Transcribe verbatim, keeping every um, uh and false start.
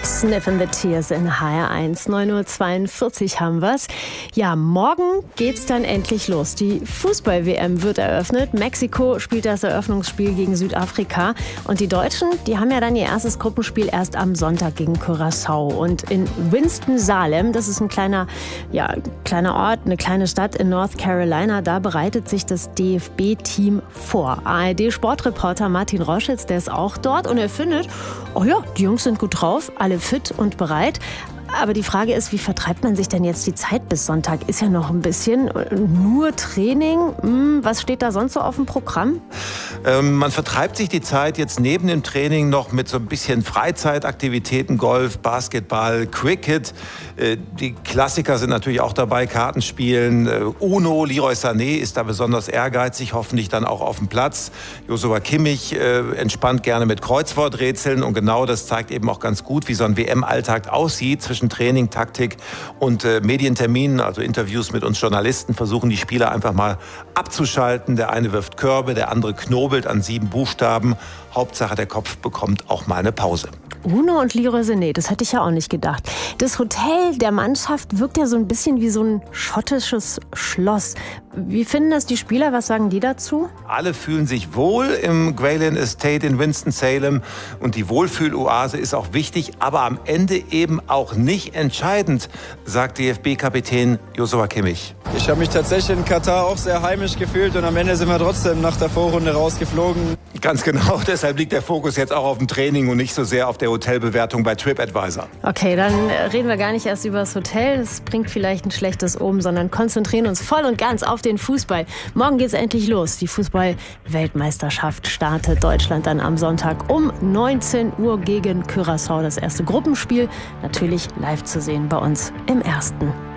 Sniff and the Tears in H R eins. neun Uhr zweiundvierzig haben wir's. Ja, morgen geht's dann endlich los. Die Fußball-W M wird eröffnet. Mexiko spielt das Eröffnungsspiel gegen Südafrika. Und die Deutschen, die haben ja dann ihr erstes Gruppenspiel erst am Sonntag gegen Curaçao. Und in Winston-Salem, das ist ein kleiner, ja, kleiner Ort, eine kleine Stadt in North Carolina, da bereitet sich das D F B-Team vor. A R D-Sportreporter Martin Roschitz, der ist auch dort und er findet, oh ja, die Jungs sind gut drauf, alle fit und bereit. Aber die Frage ist, wie vertreibt man sich denn jetzt die Zeit bis Sonntag? Ist ja noch ein bisschen nur Training. Hm, was steht da sonst so auf dem Programm? Ähm, man vertreibt sich die Zeit jetzt neben dem Training noch mit so ein bisschen Freizeitaktivitäten, Golf, Basketball, Cricket. Äh, die Klassiker sind natürlich auch dabei, Kartenspielen. Äh, Uno, Leroy Sané ist da besonders ehrgeizig, hoffentlich dann auch auf dem Platz. Joshua Kimmich äh, entspannt gerne mit Kreuzworträtseln. Und genau das zeigt eben auch ganz gut, wie so ein W M-Alltag aussieht. Zwischen Training, Taktik und äh, Medienterminen, also Interviews mit uns Journalisten, versuchen die Spieler einfach mal abzuschalten. Der eine wirft Körbe, der andere knobelt an sieben Buchstaben. Hauptsache, der Kopf bekommt auch mal eine Pause. Uno und Leroy Sané, das hätte ich ja auch nicht gedacht. Das Hotel der Mannschaft wirkt ja so ein bisschen wie so ein schottisches Schloss. Wie finden das die Spieler? Was sagen die dazu? Alle fühlen sich wohl im Gray-Lane Estate in Winston-Salem. Und die Wohlfühloase ist auch wichtig, aber am Ende eben auch nicht entscheidend, sagt D F B-Kapitän Joshua Kimmich. Ich habe mich tatsächlich in Katar auch sehr heimisch gefühlt und am Ende sind wir trotzdem nach der Vorrunde rausgeflogen. Ganz genau, deshalb liegt der Fokus jetzt auch auf dem Training und nicht so sehr auf der Hotelbewertung bei TripAdvisor. Okay, dann reden wir gar nicht erst über das Hotel. Das bringt vielleicht ein schlechtes Omen, sondern konzentrieren uns voll und ganz auf den Fußball. Morgen geht's endlich los. Die Fußball-Weltmeisterschaft startet. Deutschland dann am Sonntag um neunzehn Uhr gegen Curaçao. Das erste Gruppenspiel natürlich live zu sehen bei uns im Ersten.